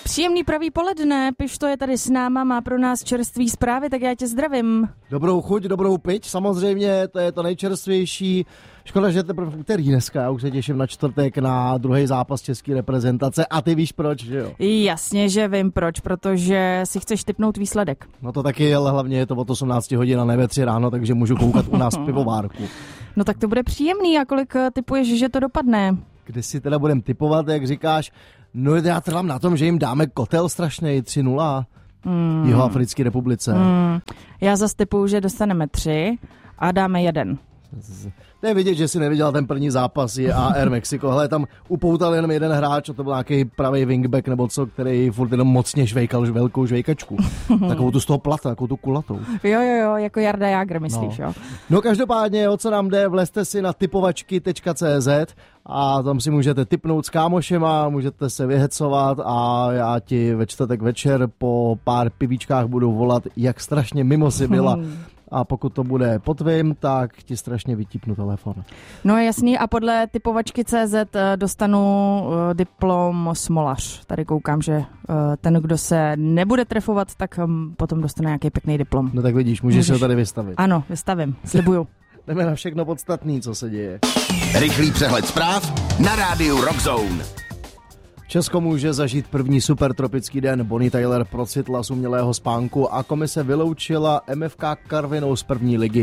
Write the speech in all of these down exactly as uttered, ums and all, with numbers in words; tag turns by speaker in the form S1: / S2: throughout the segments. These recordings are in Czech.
S1: Příjemný pravý poledne, Pišto je tady s náma, má pro nás čerstvý zprávy, tak já tě zdravím.
S2: Dobrou chuť, dobrou piť, samozřejmě, to je to nejčerstvější. Škoda, že teprve v úterý dneska, já už se těším na čtvrtek na druhý zápas české reprezentace a ty víš proč, že jo?
S1: Jasně, že vím proč, protože si chceš tipnout výsledek.
S2: No to taky, ale hlavně je to od osmnácti hodin a ne ve tři ráno, takže můžu koukat u nás v pivovárku.
S1: No tak to bude příjemný, a kolik tipuješ, že to dopadne?
S2: Kdy si teda budem tipovat, jak říkáš, no já trvám na tom, že jim dáme kotel strašnej tři nula
S1: Hmm.
S2: Jihoafrické republice.
S1: Hmm. Já zase tipuju, že dostaneme tři a dáme jeden.
S2: To je vidět, že si neviděla ten první zápas je A R Mexiko. Hele, tam upoutal jenom jeden hráč, a to byl nějaký pravý wingback nebo co, který furt jenom mocně žvejkal velkou žvejkačku. Takovou tu z toho plata, takovou tu kulatou.
S1: Jo, jo, jo, jako Jarda Jágr, myslíš,
S2: no.
S1: jo?
S2: No každopádně, o co nám jde, vlezte si na tipovačky tečka cé zet a tam si můžete tipnout s kámošema, můžete se vyhecovat a já ti ve čtvrtek večer po pár pivíčkách budu volat, jak strašně mimo si byla. A pokud to bude po tvým, tak ti strašně vytipnu telefon.
S1: No jasný, a podle typovačky tečka cé zet dostanu uh, diplom smolař. Tady koukám, že uh, ten, kdo se nebude trefovat, tak um, potom dostane nějaký pěkný diplom.
S2: No tak vidíš, můžeš, můžeš se ho tady vystavit.
S1: Ano, vystavím, slibuju.
S2: Jdeme na všechno podstatný, co se děje.
S3: Rychlý přehled zpráv na rádiu Rockzone.
S2: Česko může zažít první supertropický den. Bonnie Tyler procitla z umělého spánku a komise vyloučila M F K Karvinou z první ligy.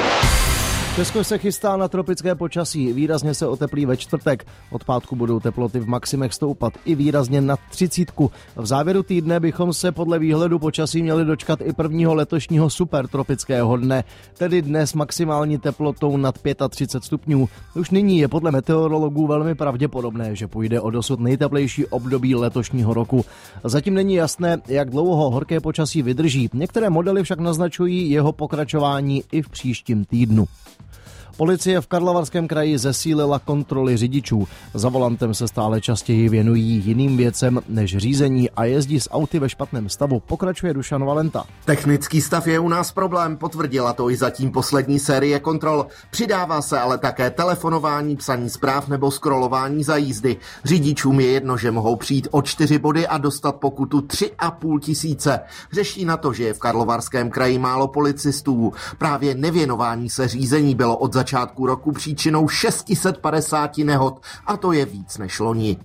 S2: Česko se chystá na tropické počasí, výrazně se oteplí ve čtvrtek. Od pátku budou teploty v maximech stoupat i výrazně nad třicítku. V závěru týdne bychom se podle výhledu počasí měli dočkat i prvního letošního supertropického dne, tedy dnes maximální teplotou nad třicet pět stupňů. Už nyní je podle meteorologů velmi pravděpodobné, že půjde o dosud nejteplejší období letošního roku. Zatím není jasné, jak dlouho horké počasí vydrží. Některé modely však naznačují jeho pokračování i v příštím týdnu. Policie v Karlovarském kraji zesílila kontroly řidičů. Za volantem se stále častěji věnují jiným věcem než řízení a jezdí s auty ve špatném stavu, pokračuje Dušan Valenta.
S4: Technický stav je u nás problém, potvrdila to i zatím poslední série kontrol. Přidává se ale také telefonování, psaní zpráv nebo scrollování za jízdy. Řidičům je jedno, že mohou přijít o čtyři body a dostat pokutu tři a půl tisíce. Řeší na to, že je v Karlovarském kraji málo policistů. Právě nevěnování se řízení bylo od začátku začátku roku příčinou šest set padesát nehod a to je víc než loni.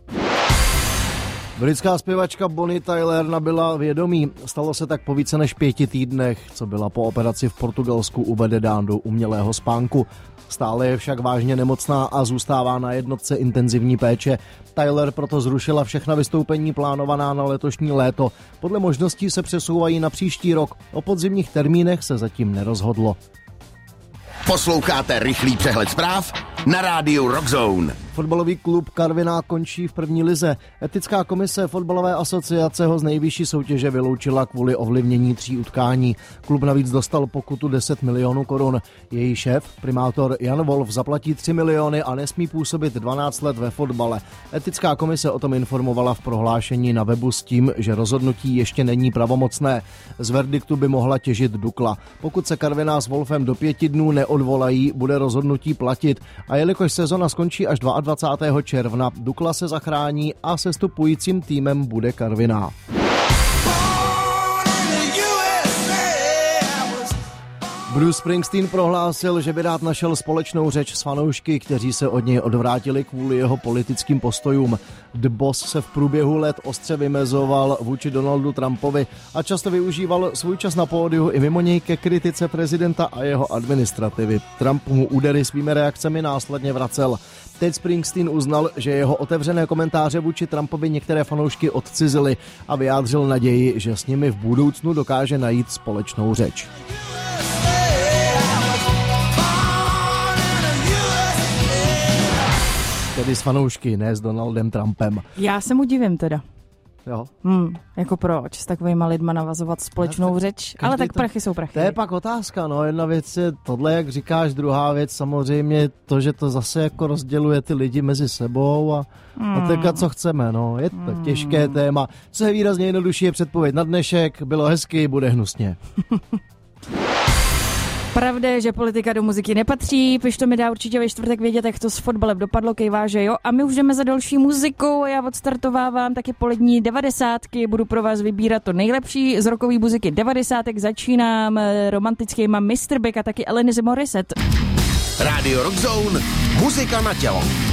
S2: Britská zpěvačka Bonnie Tyler nabyla vědomí. Stalo se tak po více než pěti týdnech, co byla po operaci v Portugalsku uvedena do umělého spánku. Stále je však vážně nemocná a zůstává na jednotce intenzivní péče. Tyler proto zrušila všechna vystoupení plánovaná na letošní léto. Podle možností se přesouvají na příští rok. O podzimních termínech se zatím nerozhodlo.
S3: Posloucháte rychlý přehled zpráv na rádiu Rockzone.
S2: Fotbalový klub Karviná končí v první lize. Etická komise fotbalové asociace ho z nejvyšší soutěže vyloučila kvůli ovlivnění tří utkání. Klub navíc dostal pokutu deset milionů korun. Její šéf, primátor Jan Wolf, zaplatí tři miliony a nesmí působit dvanáct let ve fotbale. Etická komise o tom informovala v prohlášení na webu s tím, že rozhodnutí ještě není pravomocné. Z verdiktu by mohla těžit Dukla. Pokud se Karviná s Wolfem do pěti dnů neodvolají, bude rozhodnutí platit a jelikož sezona skončí až dvacátého druhého června, Dukla se zachrání a sestupujícím týmem bude Karviná. Bruce Springsteen prohlásil, že by rád našel společnou řeč s fanoušky, kteří se od něj odvrátili kvůli jeho politickým postojům. The Boss se v průběhu let ostře vymezoval vůči Donaldu Trumpovi a často využíval svůj čas na pódiu i mimo něj ke kritice prezidenta a jeho administrativy. Trump mu údery svými reakcemi následně vracel. Teď Springsteen uznal, že jeho otevřené komentáře vůči Trumpovi některé fanoušky odcizily a vyjádřil naději, že s nimi v budoucnu dokáže najít společnou řeč. Tedy s fanoušky, ne s Donaldem Trumpem.
S1: Já se mu divím teda.
S2: Jo.
S1: Hmm, jako proč s takovýma lidma navazovat společnou řeč, ale tak to, prachy jsou prachy.
S2: To je pak otázka, no, jedna věc je tohle, jak říkáš, druhá věc samozřejmě to, že to zase jako rozděluje ty lidi mezi sebou a, hmm. a teďka co chceme, no, je to hmm. těžké téma. Co je výrazně jednodušší je předpověď na dnešek, bylo hezky, bude hnusně.
S1: Pravda je, že politika do muziky nepatří, piš to mi dá určitě ve čtvrtek vědět, jak to s fotbalem dopadlo, kejvá, že jo. A my už jdeme za další muzikou, já odstartovávám taky polední devadesátky, budu pro vás vybírat to nejlepší z rockové muziky devadesátek, začínám romantickýma mister Big a taky Alanis Morissette.
S3: Rádio Rock Zone, muzika na tělo.